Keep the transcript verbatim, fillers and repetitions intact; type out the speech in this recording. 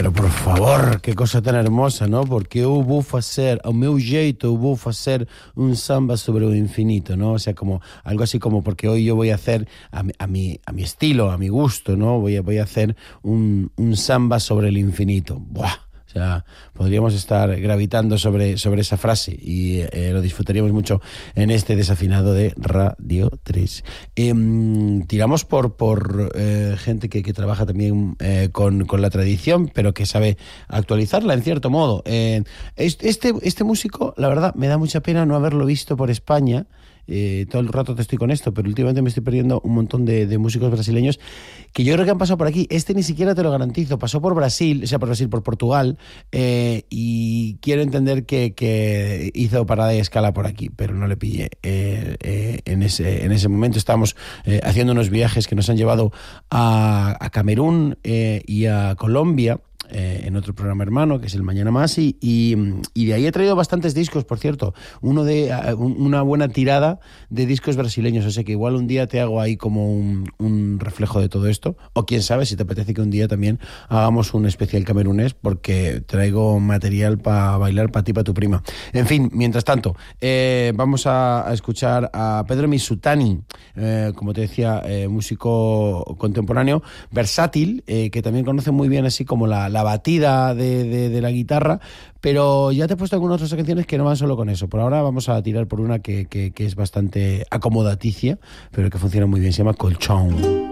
pero por favor, qué cosa tan hermosa, ¿no? Porque eu vou facer, ao meu jeito, eu vou facer un samba sobre o infinito, ¿no? O sea, como algo así como porque hoy yo voy a hacer a mi, a mi, a mi estilo, a mi gusto, ¿no? Voy a, voy a hacer un, un samba sobre el infinito. ¡Buah! O sea, podríamos estar gravitando sobre, sobre esa frase y eh, lo disfrutaríamos mucho en este desafinado de Radio tres. Eh, tiramos por, por eh, gente que, que trabaja también eh, con, con la tradición, pero que sabe actualizarla en cierto modo. Eh, este, este músico, la verdad, me da mucha pena no haberlo visto por España. Eh, todo el rato te estoy con esto, pero últimamente me estoy perdiendo un montón de, de músicos brasileños que yo creo que han pasado por aquí. Este ni siquiera te lo garantizo, pasó por Brasil, o sea, por Brasil, por Portugal, eh, y quiero entender que, que hizo parada y escala por aquí, pero no le pillé. Eh, eh, en, ese, en ese momento estábamos eh, haciendo unos viajes que nos han llevado a, a Camerún eh, y a Colombia, Eh, en otro programa hermano que es el Mañana Más y, y, y de ahí he traído bastantes discos, por cierto, uno de uh, una buena tirada de discos brasileños, o sea que igual un día te hago ahí como un, un reflejo de todo esto, o quién sabe si te apetece que un día también hagamos un especial camerunés, porque traigo material para bailar para ti, para tu prima. En fin, mientras tanto eh, vamos a, a escuchar a Pedro Misutani, eh, como te decía, eh, músico contemporáneo versátil, eh, que también conoce muy bien así como la, la batida de, de, de la guitarra, pero ya te he puesto algunas otras canciones que no van solo con eso. Por ahora vamos a tirar por una que, que, que es bastante acomodaticia, pero que funciona muy bien, se llama Colchón.